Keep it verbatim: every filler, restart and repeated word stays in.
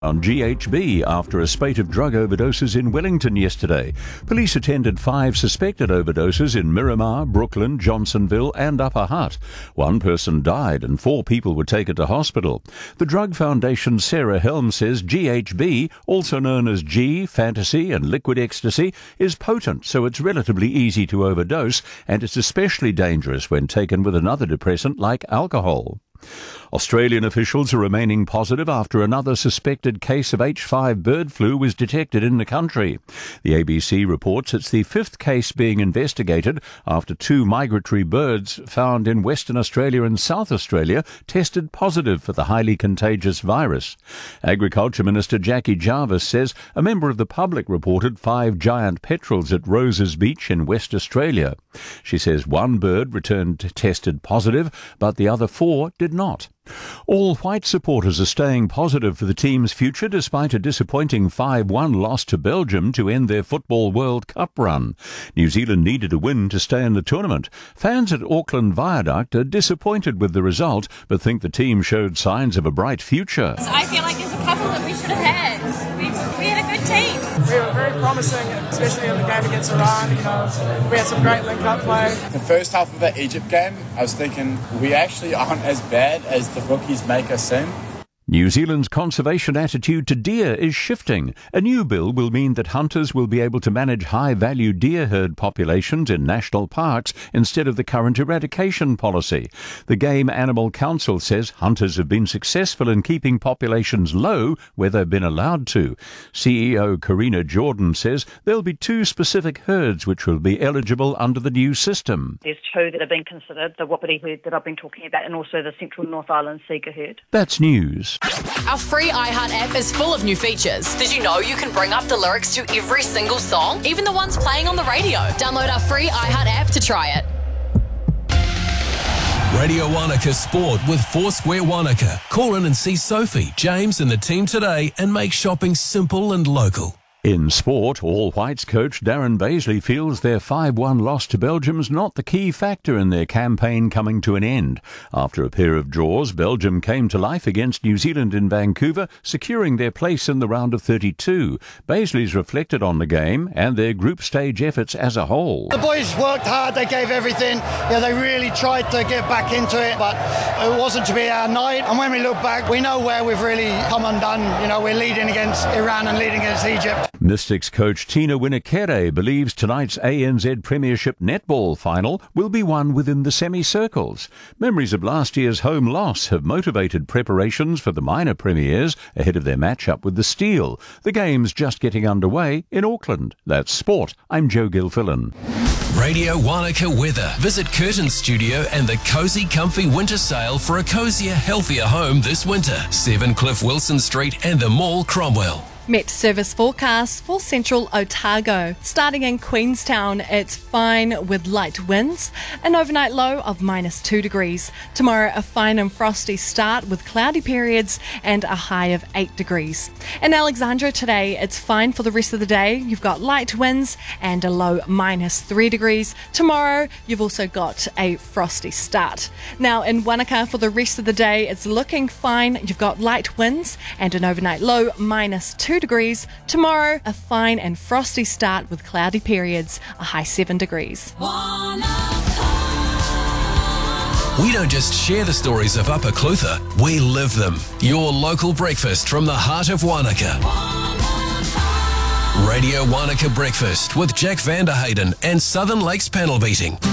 On G H B after a spate of drug overdoses in Wellington yesterday. Police attended five suspected overdoses in Miramar, Brooklyn, Johnsonville and Upper Hutt. One person died and four people were taken to hospital. The Drug Foundation's Sarah Helm says G H B, also known as G, Fantasy and Liquid Ecstasy, is potent, so it's relatively easy to overdose, and it's especially dangerous when taken with another depressant like alcohol. Australian officials are remaining positive after another suspected case of H five bird flu was detected in the country. The A B C reports it's the fifth case being investigated after two migratory birds found in Western Australia and South Australia tested positive for the highly contagious virus. Agriculture Minister Jackie Jarvis says a member of the public reported five giant petrels at Roses Beach in West Australia. She says one bird returned tested positive, but the other four did not. All white supporters are staying positive for the team's future despite a disappointing five one loss to Belgium to end their Football World Cup run. New Zealand needed a win to stay in the tournament. Fans at Auckland Viaduct are disappointed with the result, but think the team showed signs of a bright future. I feel like there's a couple that we should have had. We, we had a good team. We were very promising, especially in the game against Iran. You know, we had some great link-up play. The first half of the Egypt game, I was thinking we actually aren't as bad as the bookies make us seem. New Zealand's conservation attitude to deer is shifting. A new bill will mean that hunters will be able to manage high-value deer herd populations in national parks instead of the current eradication policy. The Game Animal Council says hunters have been successful in keeping populations low where they've been allowed to. C E O Karina Jordan says there'll be two specific herds which will be eligible under the new system. There's two that have been considered, the Wapiti herd that I've been talking about and also the Central North Island Sika herd. That's news. Our free iHeart app is full of new features. Did you know you can bring up the lyrics to every single song, even the ones playing on the radio? Download our free iHeart app to try it. Radio Wanaka Sport with Foursquare Wanaka. Call in and see Sophie, James and the team today and make shopping simple and local. In sport, All Whites coach Darren Baisley feels their five one loss to Belgium's not the key factor in their campaign coming to an end. After a pair of draws, Belgium came to life against New Zealand in Vancouver, securing their place in the round of thirty-two. Baisley's reflected on the game and their group stage efforts as a whole. The boys worked hard, they gave everything. Yeah, they really tried to get back into it, but it wasn't to be our night. And when we look back, we know where we've really come undone. You know, we're leading against Iran and leading against Egypt. Mystics coach Tina Winakere believes tonight's A N Z Premiership netball final will be won within the semicircles. Memories of last year's home loss have motivated preparations for the minor premiers ahead of their matchup with the Steel. The game's just getting underway in Auckland. That's sport. I'm Joe Gilfillan. Radio Wanaka weather. Visit Curtin Studio and the Cozy Comfy Winter Sale for a cozier, healthier home this winter. seven Cliff Wilson Street and the Mall, Cromwell. Met service forecast for central Otago. Starting in Queenstown, it's fine with light winds, an overnight low of minus two degrees. Tomorrow, a fine and frosty start with cloudy periods and a high of eight degrees. In Alexandra today, it's fine for the rest of the day. You've got light winds and a low minus three degrees. Tomorrow, you've also got a frosty start. Now, in Wanaka for the rest of the day, it's looking fine. You've got light winds and an overnight low minus two degrees. Tomorrow, a fine and frosty start with cloudy periods, a high seven degrees. We don't just share the stories of Upper Clutha, we live them. Your local breakfast from the heart of Wanaka. Radio Wanaka Breakfast with Jack Vanderhayden and Southern Lakes Panel Beating.